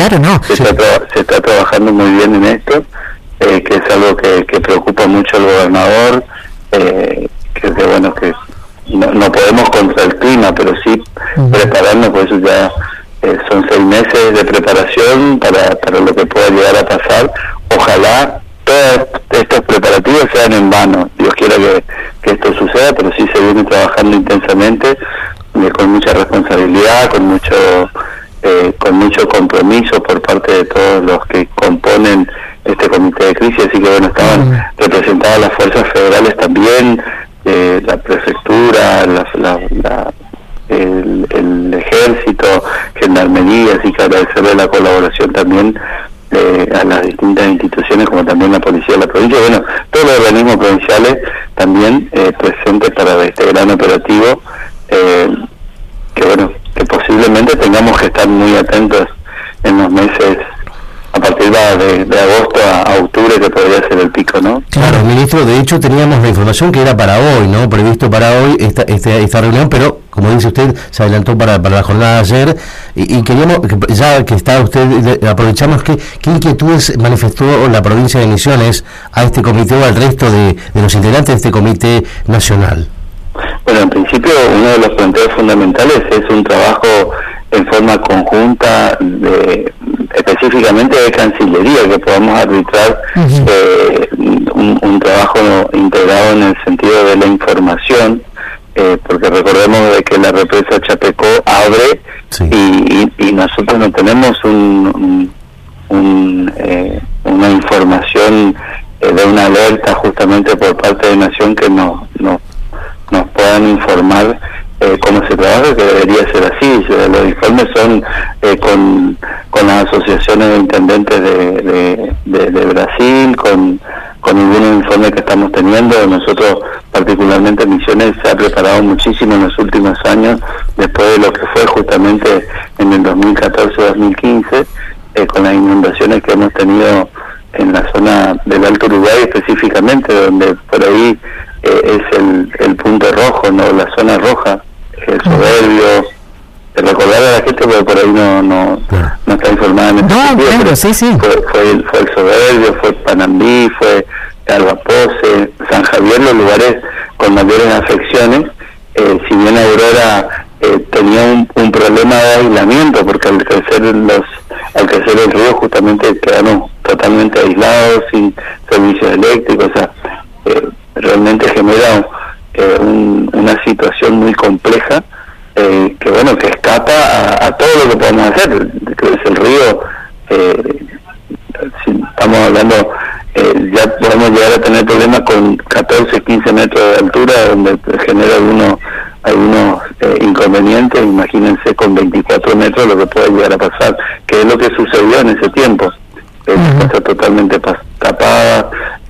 claro, no. Se está trabajando muy bien en esto, que es algo que preocupa mucho al gobernador, que bueno, que no podemos contra el clima, pero sí prepararnos, por eso ya son 6 meses de preparación para lo que pueda llegar a pasar. Ojalá todos estos preparativos sean en vano, Dios quiera que esto suceda, pero sí se viene trabajando intensamente, con mucha responsabilidad, con mucho compromiso por parte de todos los que componen este comité de crisis, así que bueno, estaban representadas las fuerzas federales también, la prefectura, el ejército, gendarmería, así que agradecerle la colaboración también a las distintas instituciones, como también la policía de la provincia, bueno, todos los organismos provinciales también presentes para este gran operativo, que bueno, que posiblemente tengamos que estar muy atentos en los meses a partir de agosto a octubre, que podría ser el pico, ¿no? Claro, ministro, de hecho teníamos la información que era para hoy, ¿no? Previsto para hoy esta reunión, pero como dice usted, se adelantó para la jornada de ayer, y queríamos, ya que está usted, aprovechamos, ¿qué inquietudes manifestó la provincia de Misiones a este comité o al resto de los integrantes de este comité nacional? Bueno, en principio uno de los planteos fundamentales es un trabajo en forma conjunta, específicamente de Cancillería, que podamos arbitrar un trabajo integrado en el sentido de la información, porque recordemos de que la represa Chapecó abre, y nosotros no tenemos una información de una alerta justamente por parte de Nación que nos puedan informar cómo se trabaja, que debería ser así. Los informes son con las asociaciones de intendentes de Brasil, con algunos informes que estamos teniendo. Nosotros, particularmente Misiones, se ha preparado muchísimo en los últimos años, después de lo que fue justamente en el 2014-2015, con las inundaciones que hemos tenido en la zona del Alto Uruguay específicamente, donde por ahí es el punto rojo, no, la zona roja, el Soberbio. Recordar a la gente, porque por ahí no está informada en este sentido, claro, sí. Fue el Soberbio, fue Panambí, fue Albapose, San Javier, los lugares con mayores afecciones. Si bien Aurora tenía un problema de aislamiento, porque al crecer el río justamente quedaron totalmente aislados, sin servicios eléctricos, o sea, realmente genera una situación muy compleja, que bueno, que escapa a todo lo que podemos hacer. Es el río, si estamos hablando, ya podemos llegar a tener problemas con 14, 15 metros de altura, donde genera algunos inconvenientes. Imagínense con 24 metros lo que puede llegar a pasar, que es lo que sucedió en ese tiempo. Está totalmente tapada.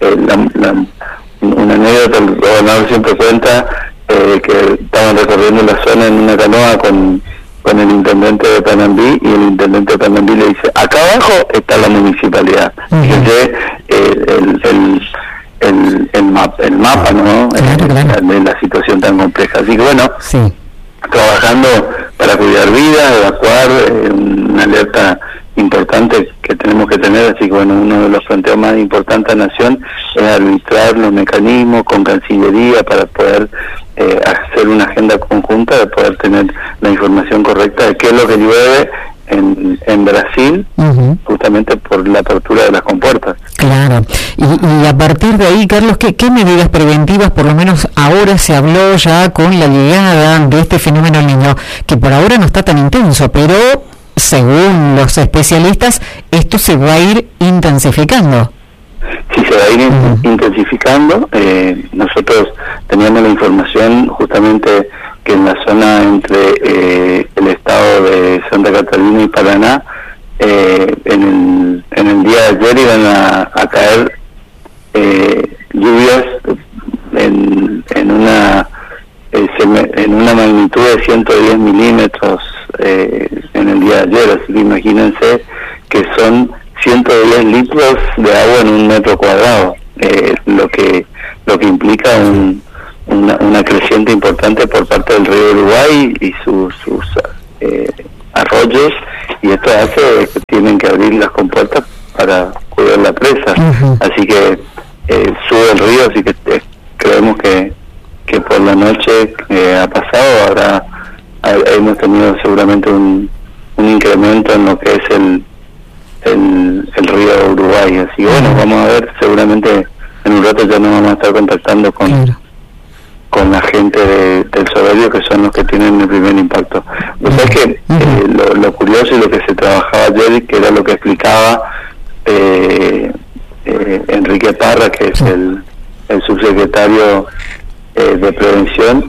Una anécdota, el gobernador siempre cuenta que estaban recorriendo la zona en una canoa con el intendente de Panambí, y el intendente de Panambí le dice: acá abajo está la municipalidad. Fíjense el mapa, ¿no? De la situación tan compleja. Así que bueno, trabajando para cuidar vidas, evacuar, una alerta importante que tenemos que tener. Así que bueno, uno de los planteos más importantes a Nación es arbitrar los mecanismos con Cancillería para poder hacer una agenda conjunta, de poder tener la información correcta de qué es lo que llueve en Brasil, justamente por la apertura de las compuertas. Claro, y a partir de ahí, Carlos, ¿qué medidas preventivas, por lo menos ahora se habló ya con la llegada de este fenómeno El Niño, que por ahora no está tan intenso, pero según los especialistas, esto se va a ir intensificando? Sí, se va a ir intensificando. Nosotros teníamos la información justamente que en la zona entre el estado de Santa Catalina y Paraná, en el día de ayer iban a caer lluvias en una magnitud de 110 milímetros en el día de ayer. Así que imagínense que son 110 litros de agua en un metro cuadrado, lo que implica una creciente importante por parte del río Uruguay y sus arroyos, y esto hace que tienen que abrir las compuertas para cuidar la presa. Así que sube el río, así que creemos que por la noche ha pasado, hemos tenido seguramente un incremento en lo que es el río Uruguay. Así que bueno, vamos a ver, seguramente en un rato ya nos vamos a estar contactando con la gente del Soberbio, que son los que tienen el primer impacto. Pues es que lo curioso y lo que se trabajaba ayer, que era lo que explicaba Enrique Parra, que es el subsecretario de Prevención,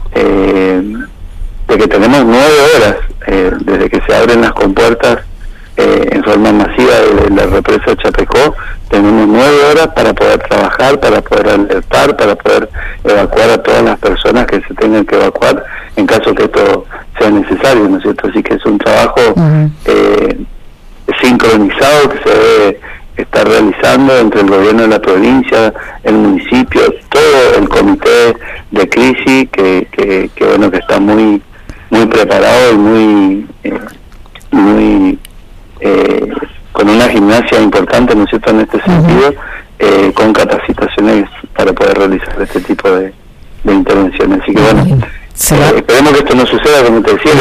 de que tenemos 9 horas desde que se abren las compuertas en forma masiva de la represa de Chapecó. Tenemos 9 horas para poder trabajar, para poder alertar, para poder evacuar a todas las personas que se tengan que evacuar en caso que esto sea necesario, ¿no es cierto? Así que es un trabajo sincronizado que se debe estar realizando entre el gobierno de la provincia, el municipio, todo el comité de crisis que bueno, que está muy preparado y muy con una gimnasia importante, ¿no es cierto?, en este sentido, con capacitaciones para poder realizar este tipo de intervenciones. Así que bueno, esperemos que esto no suceda, como te decía,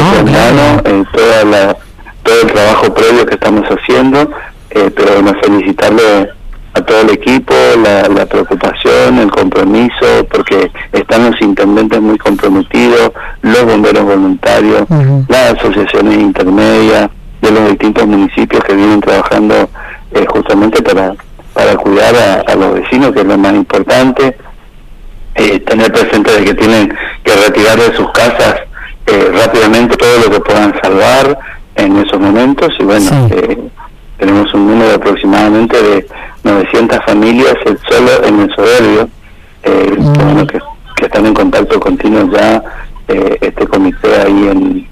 todo el trabajo previo que estamos haciendo, pero bueno, felicitarle a todo el equipo, la preocupación, el compromiso, porque están los intendentes muy comprometidos, los bomberos voluntarios, las asociaciones intermedias de los distintos municipios que vienen trabajando justamente para cuidar a los vecinos, que es lo más importante. Tener presente de que tienen que retirar de sus casas rápidamente todo lo que puedan salvar en esos momentos, y bueno, tenemos un número aproximadamente de 900 familias solo en el Soberbio, bueno, que están en contacto continuo ya, este comité ahí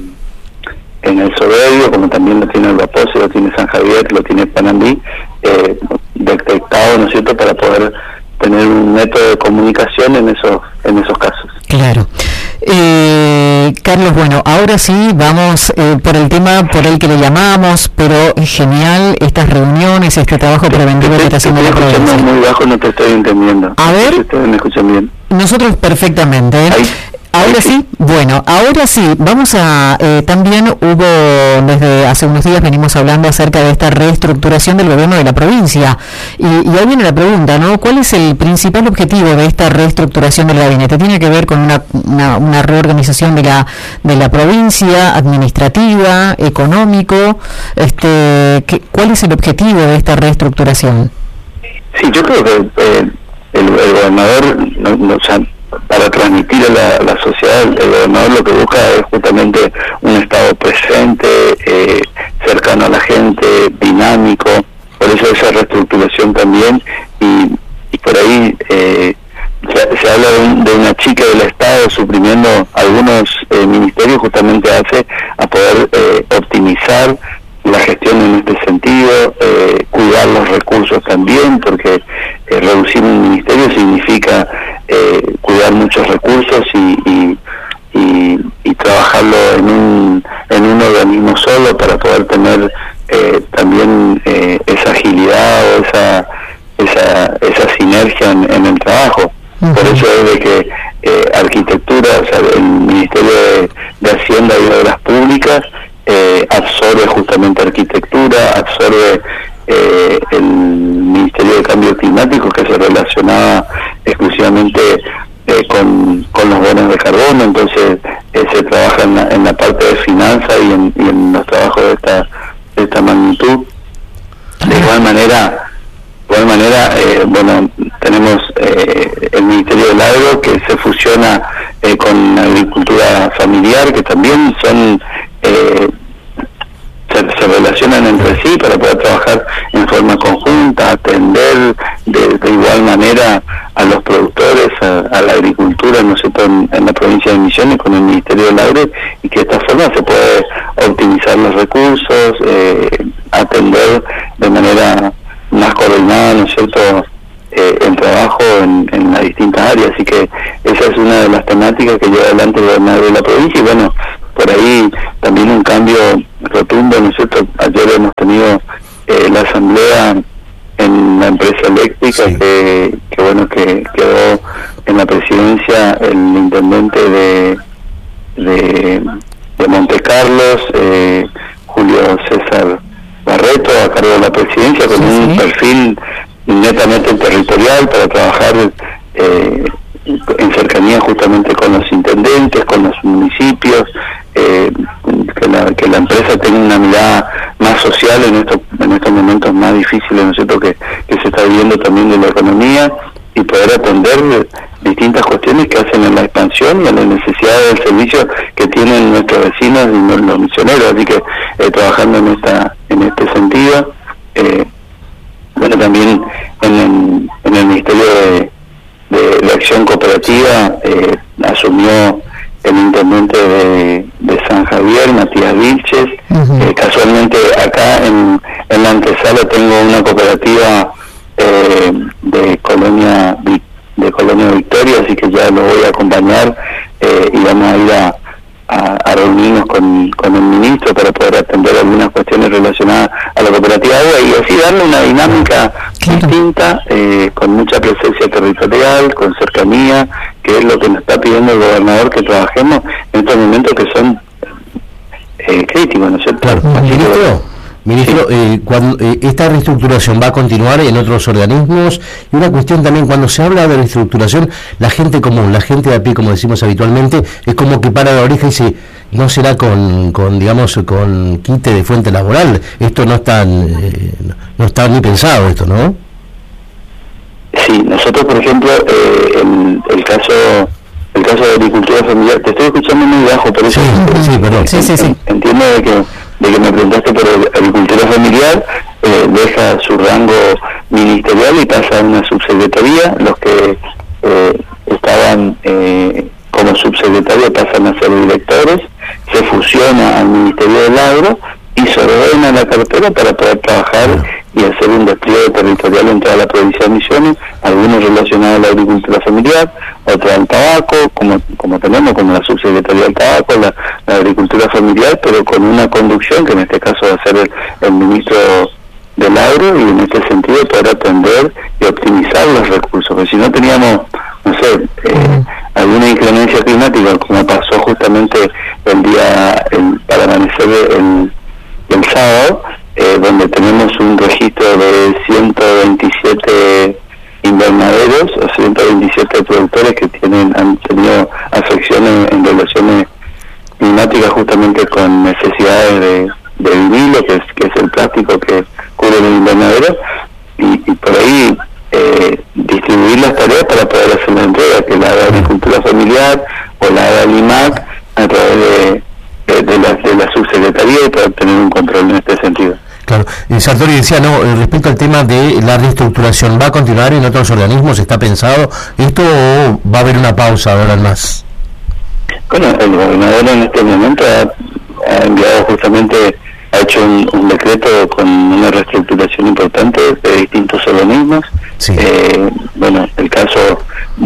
en el Soberbio, como también lo tiene el Raposo, lo tiene San Javier, lo tiene Panambí, detectado, ¿no es cierto?, para poder tener un método de comunicación en esos casos. Claro. Carlos, bueno, ahora sí vamos por el tema por el que le llamamos, pero es genial estas reuniones, este trabajo preventivo que está haciendo la provincia. Muy bajo, no te estoy entendiendo. A ver, ¿ustedes me escuchan bien? Nosotros perfectamente. Ahora sí, bueno, ahora sí, vamos a, también desde hace unos días venimos hablando acerca de esta reestructuración del gobierno de la provincia, y ahí viene la pregunta, ¿no? ¿Cuál es el principal objetivo de esta reestructuración del gabinete? ¿Tiene que ver con una reorganización de la provincia, administrativa, económico? ¿Cuál es el objetivo de esta reestructuración? Sí, yo creo que el gobernador, para transmitir a la sociedad, el gobernador lo que busca es justamente un Estado presente, cercano a la gente, dinámico. Por eso esa reestructuración también, y por ahí se habla de una chica del Estado suprimiendo algunos ministerios, justamente hace a poder optimizar la gestión en este sentido, cuidar los recursos también, porque reducir un ministerio significa cuidar muchos recursos y trabajarlo en un organismo solo para poder tener también esa agilidad o esa sinergia en el trabajo. Por eso es de que arquitectura, o sea, el Ministerio de Hacienda y Obras Públicas absorbe justamente arquitectura, absorbe el Ministerio de Cambio Climático, que se relacionaba exclusivamente con los bonos de carbono. Entonces se trabaja en la parte de finanzas y en los trabajos de esta magnitud. De igual manera, bueno, tenemos el Ministerio del Agro, que se fusiona con la agricultura familiar, que también son se relacionan entre sí para poder trabajar en forma conjunta, atender de igual manera a los productores, a la agricultura, ¿no es cierto?, en la provincia de Misiones con el Ministerio del Agro, y que de esta forma se puede optimizar los recursos, atender de manera más coordinada, ¿no es cierto?, el trabajo en las distintas áreas. Así que esa es una de las temáticas que lleva adelante el gobernador de la provincia, y bueno, por ahí también un cambio rotundo, ¿no es cierto? Ayer hemos tenido la asamblea en la empresa eléctrica, sí, que bueno, que quedó en la presidencia el intendente de Monte Carlos, Julio César Barreto, a cargo de la presidencia, con un perfil netamente territorial para trabajar en cercanía justamente con los intendentes, con los municipios, que la empresa tenga una mirada más social en estos momentos más difíciles, ¿no es cierto?, que se está viviendo también de la economía, y poder atender distintas cuestiones que hacen en la expansión y a las necesidades del servicio que tienen nuestros vecinos y los misioneros. Así que trabajando en este sentido, bueno, también en el Ministerio de la Acción Cooperativa asumió el intendente de San Javier, Matías Vilches. Casualmente acá en la antesala tengo una cooperativa de Colonia Victoria, así que ya lo voy a acompañar y vamos a ir a reunirnos con el ministro para poder atender algunas cuestiones relacionadas a la cooperativa agua, y así darle una dinámica distinta, con mucha presencia territorial, con cercanía, que es lo que nos está pidiendo el gobernador, que trabajemos en estos momentos que son críticos, ¿no es cierto? Claro. Ministro, cuando esta reestructuración va a continuar en otros organismos, y una cuestión también, cuando se habla de reestructuración, la gente común, la gente de a pie, como decimos habitualmente, es como que para la oreja y dice, no será con digamos, con quite de fuente laboral, esto no está ni pensado esto, ¿no? Sí, nosotros, por ejemplo, el caso de agricultura familiar, te estoy escuchando muy bajo, por eso sí, perdón. Sí. Entiendo de que me preguntaste por agricultura familiar, deja su rango ministerial y pasa a una subsecretaría. Los que estaban como subsecretario pasan a ser directores, se fusiona al Ministerio del Agro y se ordena la cartera para poder trabajar y hacer un despliegue territorial en toda la provincia de Misiones, algunos relacionados a la agricultura familiar, otros al tabaco, como tenemos, como la subsecretaría del tabaco, la agricultura familiar, pero con una conducción que en este caso va a ser el ministro del Agro, y en este sentido poder atender y optimizar los recursos, porque si no teníamos, no sé, alguna inclemencia climática, como pasó justamente para amanecer el sábado, donde tenemos un registro de 127 invernaderos, o 127 productores que han tenido afecciones en relaciones climáticas, justamente con necesidades de vinilo, que es el plástico que cubre el invernadero, y por ahí distribuir las tareas para poder hacer la entrega, que la haga Agricultura Familiar o la haga el IMAC a través de la subsecretaría, y poder tener un control en este sentido. Claro, Sartori decía, respecto al tema de la reestructuración, ¿va a continuar en otros organismos? ¿Está pensado esto o va a haber una pausa ahora más? Bueno, el gobernador en este momento ha enviado justamente, ha hecho un decreto con una reestructuración importante de distintos organismos. Sí. Bueno, el caso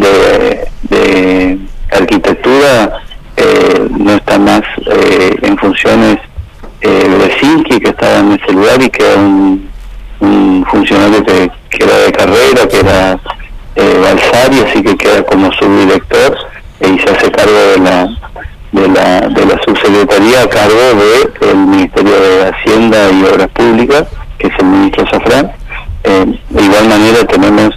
de arquitectura no está más en funciones de Sinki, que estaba en ese lugar, y que era un funcionario que era de carrera, que era Balsari, así que queda como subdirector, y se hace cargo de la subsecretaría a cargo del Ministerio de Hacienda y Obras Públicas, que es el ministro Zafrán. De igual manera tenemos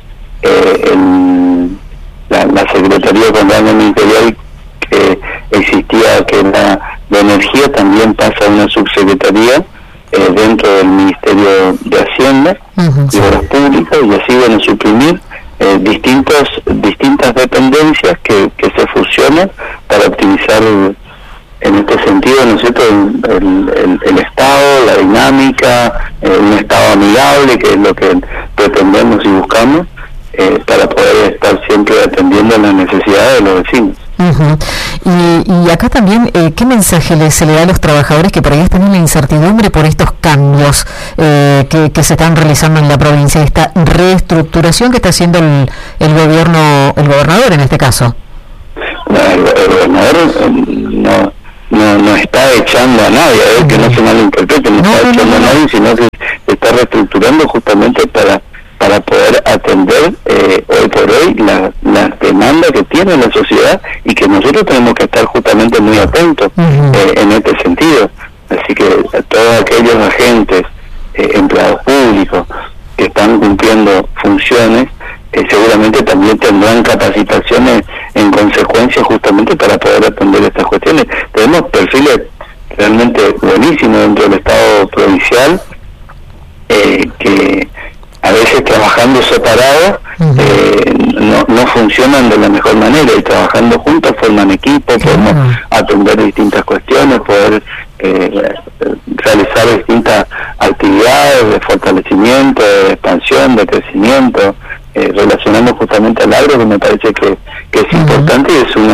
la Secretaría con rango ministerial que existía, que era de Energía, también pasa a una subsecretaría dentro del Ministerio de Hacienda y Obras Públicas, y así, bueno, suprimir distintas dependencias que se fusionan para optimizar en este sentido, ¿no es cierto?, el Estado, la dinámica, un Estado amigable, que es lo que pretendemos y buscamos, para poder estar siempre atendiendo las necesidades de los vecinos. Y acá también, ¿qué mensaje se le da a los trabajadores que por ahí están en la incertidumbre por estos cambios que se están realizando en la provincia, esta reestructuración que está haciendo el gobernador en este caso? El gobernador no está echando a nadie, a ver que no se malinterprete, no está echando a nadie, sino que se está reestructurando justamente para poder atender hoy por hoy las demandas que tiene la sociedad y que nosotros tenemos que estar justamente muy atentos en este sentido. Así que a todos aquellos agentes, empleados públicos que están cumpliendo funciones, seguramente también tendrán capacitaciones en consecuencia justamente para poder atender estas cuestiones. Tenemos perfiles realmente buenísimos dentro del Estado provincial, que a veces trabajando separados no funcionan de la mejor manera, y trabajando juntos forman equipo, podemos atender distintas cuestiones, poder realizar distintas actividades de fortalecimiento, de expansión, de crecimiento, relacionando justamente al agro, que me parece que es importante, y es una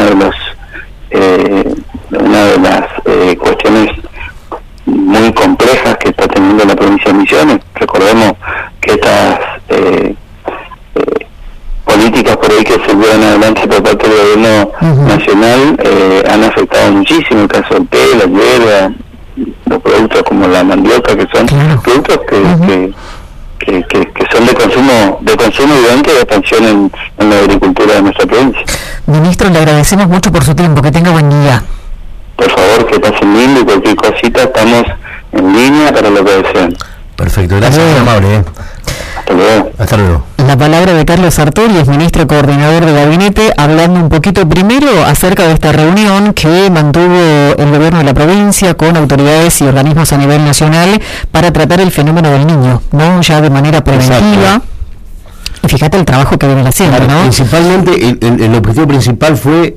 de las cuestiones muy complejas que está teniendo la provincia de Misiones. Recordemos que estas políticas por ahí que se llevan adelante por parte del gobierno nacional han afectado muchísimo el caso del té, la hierba, los productos como la mandioca, que son productos que son de consumo y de expansión en la agricultura de nuestra provincia. Ministro, le agradecemos mucho por su tiempo, que tenga buen día. Por favor, que pasen lindo, y cualquier cosita estamos en línea para lo que deseen. Perfecto, gracias, muy amable. Hasta luego. Hasta luego. La palabra de Carlos Sartori, es ministro coordinador de gabinete, hablando un poquito primero acerca de esta reunión que mantuvo el gobierno de la provincia con autoridades y organismos a nivel nacional para tratar el fenómeno del niño, ¿no? Ya de manera preventiva. Exacto. Y fíjate el trabajo que vienen haciendo, ¿no? Principalmente, el objetivo principal fue,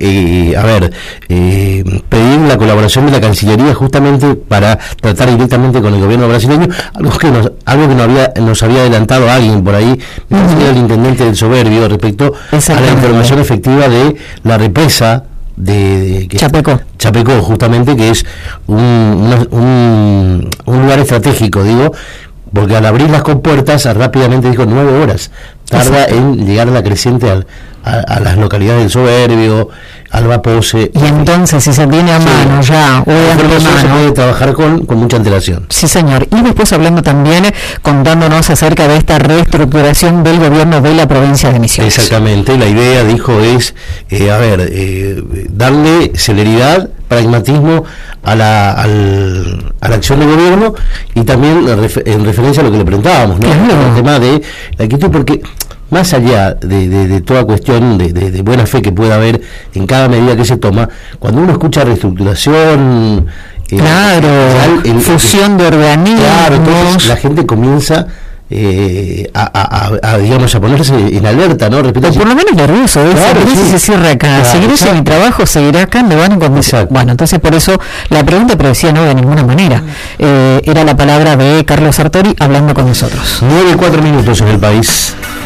pedir la colaboración de la Cancillería justamente para tratar directamente con el gobierno brasileño, algo que nos había adelantado alguien por ahí, el intendente del Soberbio, respecto a la información efectiva de la represa de Chapecó, justamente, que es un lugar estratégico, digo, porque al abrir las compuertas rápidamente, dijo, 9 horas tarda en llegar a la creciente a las localidades del Soberbio, Alba Pose. Y entonces, si se tiene a mano ya, se puede trabajar con mucha antelación. Sí, señor. Y después hablando también, contándonos acerca de esta reestructuración del gobierno de la provincia de Misiones. Exactamente, la idea, dijo, es darle celeridad, pragmatismo a la acción del gobierno, y también en referencia a lo que le preguntábamos, ¿no? El tema de la quietud, porque más allá de toda cuestión de buena fe que pueda haber en cada medida que se toma, cuando uno escucha reestructuración, fusión de organismos, entonces la gente comienza digamos, a ponerse en alerta, ¿no? Respecto, por lo menos nervioso, si se cierra acá, seguiré sin mi trabajo, seguirá acá, me van a convencer. Bueno, entonces por eso la pregunta, pero decía no de ninguna manera. Era la palabra de Carlos Sartori hablando con nosotros. 9:04 en el país.